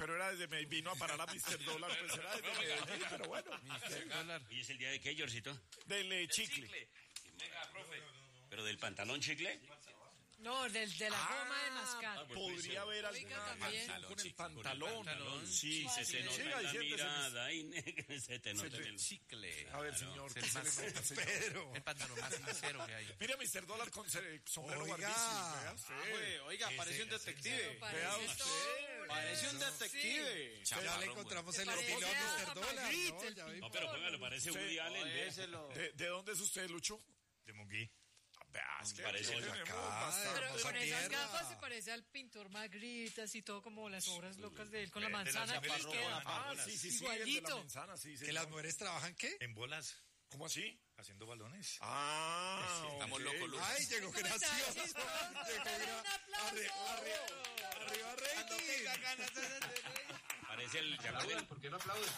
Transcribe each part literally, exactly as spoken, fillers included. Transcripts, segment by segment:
pero era desde Medellín, vino a parar a mister Dólar, pues era desde Medellín, pero bueno. mister Dólar. ¿Y es el día de qué, Georgito? Del eh, chicle. chicle. Venga, profe. ¿Pero del pantalón chicle? No, del, de la Ah, goma de mascar. Podría haber Oiga, alguna también. canción con el Con el pantalón. pantalón. Sí, Se te nota Siga en la diciendo, mirada y se te nota en el... chicle. A ver, señor, ¿qué Es se el le más- nota, señor? Pedro. El pantalón más sincero que hay. Mira, mister Dólar con ce- sombrero Oiga. barbísimo, vea usted. Oye, oiga, parece un detective. Vea Parece usted. todo. Parece un detective. Ya le encontramos Se el parece estilo a a mister Dólar. Magritte, ¿no? el Ya vimos. No, pero póngalo, parece Sí. Woody Allen. ¿ve? Ese lo... ¿De, de dónde es usted, Lucho? De Munguí. Vea, es que Parece aquí el tenemos acá, bastante. Pero Vamos con a esas tierra. gafas se parece al pintor Magritte, así todo como las obras locas de él, con la De la manzana aquí chaparrón. queda. Ah, sí, sí, sí, el de la Igualito. manzana, sí, sí. ¿Que las mujeres trabajan qué? En bolas, ¿Cómo así? haciendo balones. Ah, Estamos ok. locos, Lucho. Ay, llegó ¿Cómo está? gracioso. Listo. Llegó Dale gra- un aplauso. Arriba, arriba, arriba, rating. Parece el... ¿se acuerdan? ¿Por qué no aplauden?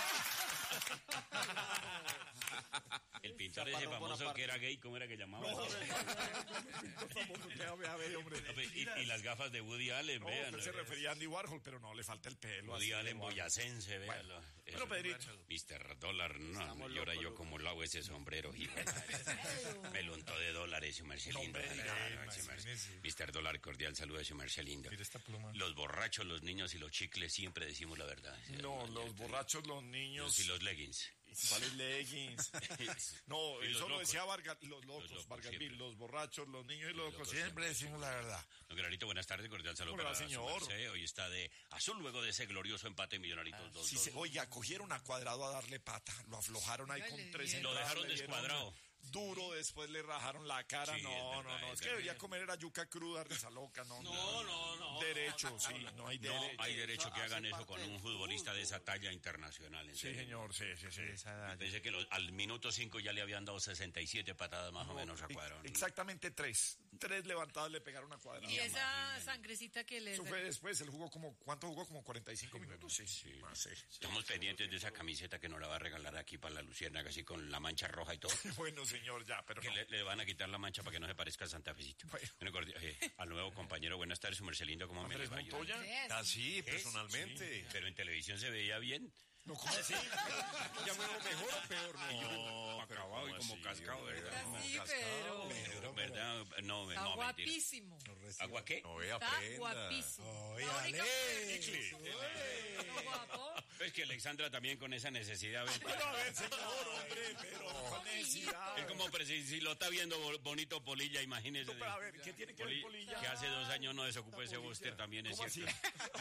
El pintor ese Chaparrón famoso Bonaparte. que era gay, ¿cómo era que llamaba? No, famoso, vea, vea, vea, hombre. Y, y las gafas de Woody Allen, No, vean. usted se refería a Andy Warhol, pero no, le falta el pelo. Woody así, Allen Warhol. boyacense, véanlo. Bueno, Eso. Pedrito. mister Dólar, no, Estamos y ahora locos, yo locos. como lo hago ese sombrero, hijo de madre. Me lo untó de dólares, su merced lindo. hombre, Claro, ay, su merced. imagínese. mister Dólar, cordial saludo de su merced lindo. Mira esta pluma. Los borrachos, los niños y los chicles siempre decimos la verdad. No, los borrachos, los niños. Y los leggings. ¿Cuáles leggings? No, Y los eso lo locos. decía Vargas, los locos, Los locos Vargas siempre. Bill, los borrachos, los niños y los locos. locos Siempre decimos la verdad. Don Granito, buenas tardes, cordial saludo ¿Cómo le va, para su señor? merced. Hoy está de azul luego de ese glorioso empate Millonaritos dos Sí, dos. se, oiga, cogieron a Cuadrado a darle pata, lo aflojaron ahí Ay, con le tres dieron. Lo entradas, dejaron le dieron descuadrado. Duro, después le rajaron la cara. Sí, no, es no, verdad, no, es es que verdad. debería comer era yuca cruda, risa loca, no. No, no, no. Derecho, sí, no hay No derecho. hay derecho que Eso hagan hace eso parte con del un futbolista de esa fútbol. talla internacional. En Sí, serio. señor, sí, sí, sí. Pensé que los- al minuto cinco ya le habían dado sesenta y siete patadas más o menos a Ex- Cuadrado. Exactamente tres. Tres levantadas le pegaron a Cuadrado. Y esa sangrecita que le... Eso fue después, él jugó como, ¿cuánto jugó? Como cuarenta y cinco minutos. Sí, sí, más, sí. Estamos pendientes de esa camiseta que nos la va a regalar aquí para la Luciérnaga, así con la mancha roja y todo. Bueno, señor, ya, pero Que no. le, le van a quitar la mancha para que no se parezca a Santa Fecito. Bueno. Bueno, cordi- eh, al nuevo compañero, buenas tardes, su merced lindo, ¿cómo me Andrés le va? Montoya. Andrés. Ah, sí, ¿Es? personalmente. Pero en televisión se veía bien. No, ¿cómo así? ¿Ya me veo mejor o peor? No, acabado y ¿cómo como así, cascado, ¿verdad? Sí, pero... Pero, ¿Verdad? No, Está no, mentira. guapísimo. ¿Agua qué? No, Está guapísimo. Oye, La única Ale. mujer que- guapo. Es que Alexandra también con esa necesidad. ¿ves? Bueno, a ver, señor, hombre, pero con necesidad. Es como pero si, si lo está viendo bo- bonito Polilla, imagínese. No, pero a ver, ¿qué tiene que ver Polilla? Que hace dos años no desocupó ese búster también, es ¿Cómo cierto.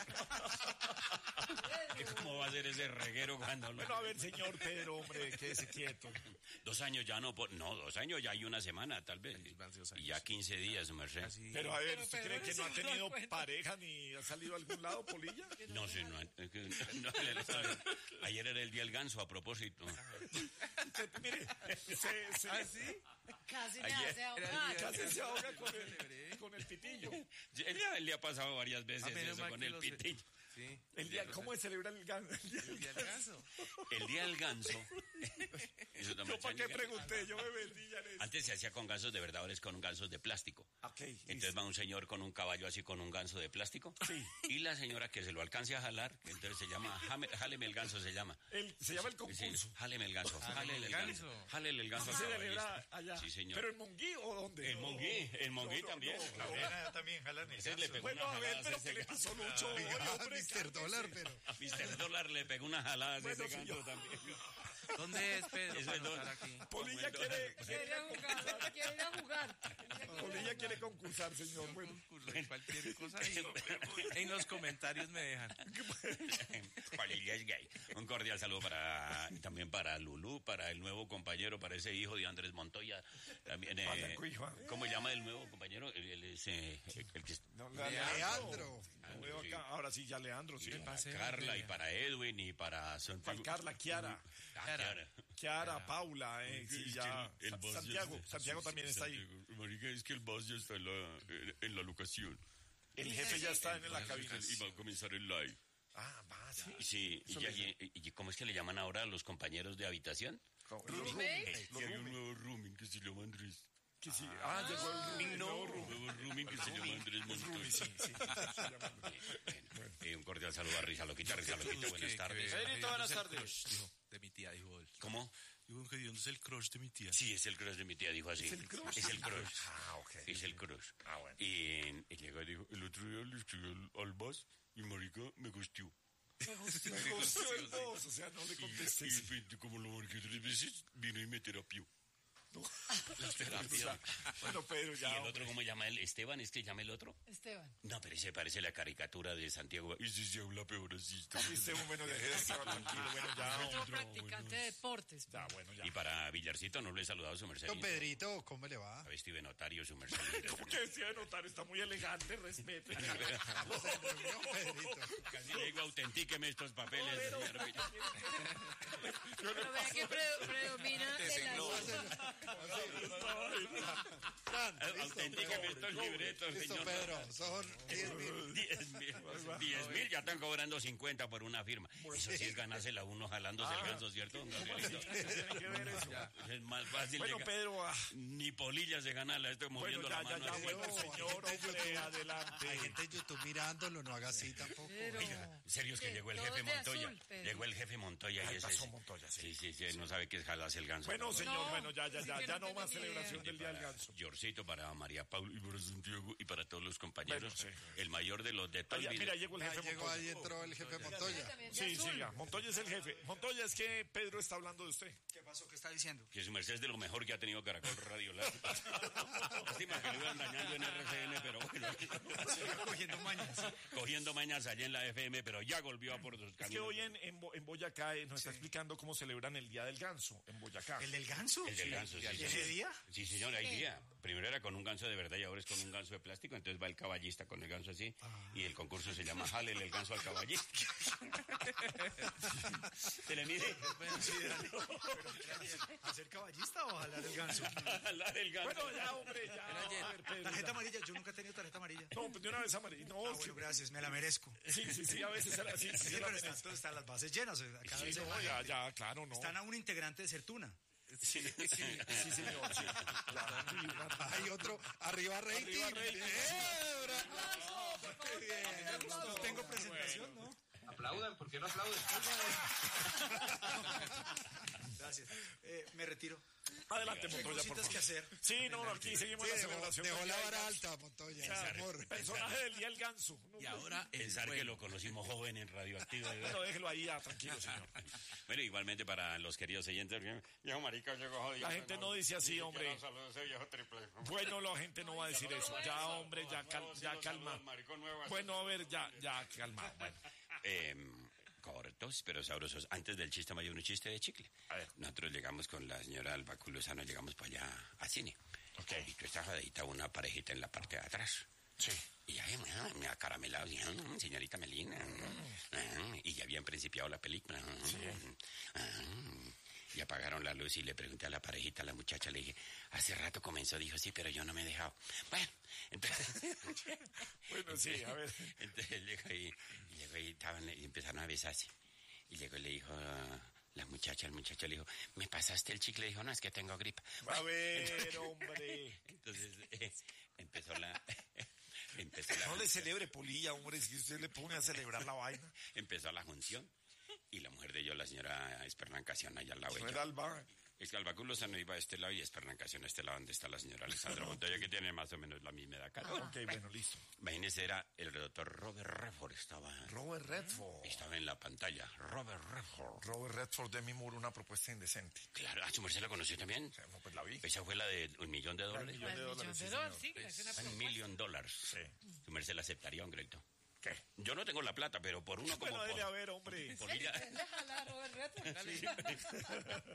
¿Cómo va a ser ese reguero cuando lo... Bueno, a ver, señor Pedro, hombre, quédese quieto. Dos años ya no, po- no, dos años ya hay una semana, tal vez. Y ya quince días, su merced. Pero a ver, Pero ¿usted Pedro cree que no no ha se da tenido cuenta. pareja ni ha salido a algún lado, Polilla? No sé, no, es que- no, le- le- ayer era el día del ganso, a propósito. Mire, se, se, Casi me Ayer hace ahogar. casi se ahoga con el, con el pitillo. Él, ya- él le ha pasado varias veces Ah, menos eso mal con que el lo sé. pitillo. Sí. El día, ¿cómo se celebra el gan- el día del ¿Y el ganso? El día del ganso. Eso también Yo para qué se- pregunté, yo me vendí ya en eso. Antes se hacía con gansos de verdad, ahora es con gansos de plástico. Ok, Entonces listo. va un señor con un caballo así con un ganso de plástico. Sí. Y la señora que se lo alcance a jalar, que entonces se llama, jame- jáleme el ganso se llama. El- se llama el Sí, concurso. jáleme el ganso, jálele el ganso. ganso. Jálele el ganso. ¿Así se al celebra caballista. allá? Sí, señor. ¿Pero en Monguí o dónde? El Monguí, el Monguí no, también. no, claro. Era también jalan el Ese le ganso. pegó Bueno, una a ver, jalada pero ese ¿qué le ganso. pasó, Lucho? Oye, hombre, mister Dólar, pero... mister Dólar le pegó una jalada a ese Bueno, ganso señor. también. ¿Dónde es Pedro Eso para es do- anotar aquí? Polilla quiere, Quiere ir a jugar, quiere ir a jugar. Polilla quiere concursar, señor. Bueno, Cualquier cosa ahí. En los comentarios me dejan. Polilla es gay. Un cordial saludo para también para Lulú, para el nuevo compañero, para ese hijo de Andrés Montoya. También, eh, Vaya, cuijo. ¿cómo llama el nuevo compañero? Él, él es eh, el, el que no, Leandro. Lo veo acá. Ahora sí, ya Leandro, sí. para Carla y para Edwin y para Santiago. Para Carla, Kiara. Ah, Kiara. Kiara, Paula, eh, sí, Es ya. que el- el Sa- boss ya Santiago, está- Santiago sí, también sí, está ahí. Santiago. Marica, es que el boss ya está en la, en, en la locación. El jefe ya está en la cabina. Y va a comenzar el live. Ah, va, sí. Sí, y, ya- y- y- ¿cómo es que le llaman ahora a los compañeros de habitación? Los ¿Roommates? Y hay un nuevo rooming que se llama Andrés. Que sí. Ah, llegó el rooming, No, nuevo un rooming. nuevo rooming que se llama Andrés Rooming, Montoya. sí, sí, sí, se llama. Eh, un cordial cordial saludo a Risa Loquita, Risa Loquita, buenas tardes. Pedrito, buenas el tardes. crush, dijo, de mi tía, dijo él. ¿Cómo? Dijo que Dios es el crush de mi tía. Sí, es el crush de mi tía, dijo así. ¿Es el crush? Es el crush. Ah, ok. Es el crush. Ah, bueno. Y, y llegó y dijo, el otro día le escribí al, al Bas y marica me gustió. Me gustó el dos, o sea, no le contesté. Y, y como lo marqué tres veces, vino y me terapió. Las terapias. Bueno, Pedro, ¿Y ya. el otro cómo llama él? ¿Esteban? ¿Es que llama el otro? Esteban. No, pero ese parece la caricatura de Santiago. Ese se habla peor así. Viste, bueno, dejé de estar tranquilo. Bueno, ya. Otro otro, practicante de deportes. Ya, bueno, ya. Y para Villarcito no le he saludado a su merced. Don Pedrito, ¿cómo le va? A ver, Steven Notario, su merced. ¿Cómo que decía de notar? Está muy elegante, respete. Pedrito. Casi le digo, autentíqueme estos papeles. señor. Pero vea que pre- predomina el azul. Autentíqueme estos libretos, Listo, señor. Pedro, son diez mil. Diez mil, diez mil, ya están cobrando cincuenta por una firma. Eso sí es ganársela uno jalándose el ganso, ¿cierto? don Gabrielito? Tiene que ver eso. Es más fácil Bueno, de ga- Pedro, ah, Ni polilla se gana, la estoy bueno, moviendo ya, la ya, mano. ya, así. bueno, No, señor, hay gente en hombre, YouTube. adelante. Hay gente en YouTube mirándolo, no haga así tampoco. Pero... Serio es que Sí, llegó el todos jefe de Montoya. azul, Pedro. Llegó el jefe Montoya y Ahí ese. pasó sí. Montoya, sí. Sí, sí, sí, no sabe qué jalarse el ganso. Bueno, señor, No, bueno, ya, ya, así ya, que ya no no más tengo ni celebración idea. del Día del Ganso. Yorcito para María Paula y para Santiago y para todos los compañeros. Bueno, sí. El mayor de los de Ah, todo el ya, video. mira, llegó el Ahí jefe llegó, ahí Montoya. entró el jefe Montoya. También de Sí, azul. siga. Montoya es el jefe. Montoya, es que Pedro está hablando de usted. ¿Qué pasó? ¿Qué está diciendo? Que su merced es de lo mejor que ha tenido Caracol Radio. Lástima que lo iban dañando en R C N, pero bueno. Cogiendo mañas. Cogiendo mañas allá en la F M, pero ya volvió a por sus Es que caminos. hoy en, en, Bo- en Boyacá eh, nos está explicando cómo celebran el Día del Ganso en Boyacá. ¿El del ganso? El del ganso, sí, sí. ¿Ese día? Sí, señor, hay día. Primero era con un ganso de verdad y ahora es con un ganso de plástico. Entonces va el caballista con el ganso así. Y el concurso se llama Jálele el ganso al caballista. ¿Se le mide? ¿Hacer caballista o jalar el ganso? Jalar el ganso. Bueno, ya, hombre, ya. a ver, Pedro, Tarjeta ya. amarilla, yo nunca he tenido tarjeta amarilla. No, pues de una vez amarillo. No, Ah, sí, bueno, gracias, me la merezco. sí, sí, sí, a veces era así. Sí, Sí, sí, la pero están, merezco. están las bases llenas. o sea, cada Sí, vez hay no, más ya, gente. ya, claro, no. Están a un integrante de Certuna. Sí, sí, señor, sí. Ya, sí, una- Hay otro, arriba rating. Arriba rating. ¡Eh, bravo! No tengo presentación, ¿no? Aplaudan, ¿por qué no aplauden? Gracias. Eh, me retiro. Adelante, Hay Montoya, por cositas favor. que hacer. Sí, no, no, aquí seguimos Sí, la dejó, celebración. dejó del la Día del vara Ganso. alta, Montoya. Claro, Amor. personaje del Día del Ganso. No, Y ahora el Pensar que bueno. lo conocimos joven en Radioactivo. de verdad. Bueno, déjelo ahí, ya, tranquilo, señor. Bueno, igualmente para los queridos oyentes, viejo marica llegó jodido. La gente no dice así, hombre. viejo triple. Bueno, la gente no va a decir eso. Ya, hombre, ya, cal- ya calma. Bueno, a ver, ya, ya, calma. Bueno, Eh, cortos, pero sabrosos. Antes del chiste mayor, un chiste de chicle. A ver. Nosotros llegamos con la señora Albaculosano, llegamos para allá a cine. Ok. Y tú estabas adicta una parejita en la parte de atrás. sí. Y ya me, me acaramelado, y, "Ah, señorita Melina. Ah", y ya habían principiado la película. Ah, y apagaron la luz y le pregunté a la parejita, a la muchacha, le dije, hace rato comenzó, dijo, sí, pero yo no me he dejado. Bueno, entonces... Bueno, sí, a ver. Entonces llegó ahí, y llegó ahí, estaban, y empezaron a besarse. Y llegó y le dijo a la muchacha, el muchacho le dijo, ¿me pasaste el chicle? Dijo, no, es que tengo gripa. A ver, hombre. Entonces eh, empezó la... empezó la No le celebre polilla, hombre, es que usted le pone a celebrar la vaina. empezó la junción. Y la mujer de ellos, la señora Esperancación, allá al lado de No ella. era Alba. Es que Albaculo no iba a este lado y Esperancación a este lado, donde está la señora Alessandra Montoya, que tiene más o menos la misma edad. Cara. Ok, bueno, listo. Imagínese, era el doctor Robert Redford, estaba, Robert Redford. estaba en la pantalla. Robert Redford. Robert Redford de mi muro, una propuesta indecente. Claro, ¿a su merced la conoció también? O sea, no, pues la vi. Esa fue la de un millón de dólares. millón Al de millón dólares, de sí, dólares, señor. sí, es una Un propuesta. millón de dólares. Sí. Su merced la aceptaría, un crédito. ¿Qué? Yo no tengo la plata, pero por uno como Bueno, dele a por, ver, hombre. polilla. Déjala, Robert Redford, dale.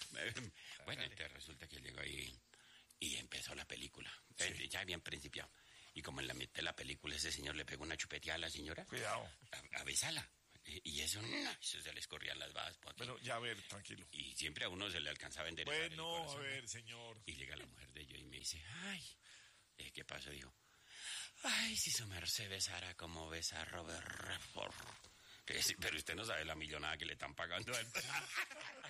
Bueno, entonces resulta que llegó ahí y empezó la película. Eh, Ya habían principiado. Y como en la mitad de la película ese señor le pegó una chupeteada a la señora, Cuidado. a, a besarla. Y y eso, no, eso se les corrían las babas por aquí. Bueno, ya a ver, tranquilo. Y siempre a uno se le alcanzaba a enderezar el Bueno, a corazón. ver, señor. Y llega la mujer de ellos y me dice, ay, eh, ¿qué pasó? Digo, ay, si su merced besara como besa a Robert Redford. Que sí, pero usted no sabe la millonada que le están pagando a él.